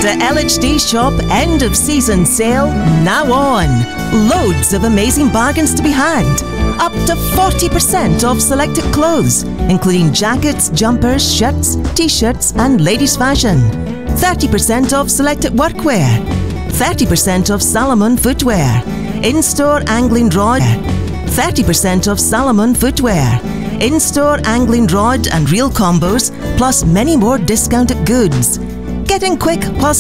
The LHD Shop end of season sale now on. Loads of amazing bargains to be had. Up to 40% off selected clothes, including jackets, jumpers, shirts, t-shirts and ladies fashion. 30% off selected workwear. 30% off Salomon footwear. In-store angling rod. 30% off Salomon footwear. In-store angling rod and reel combos, plus many more discounted goods. Get in quick while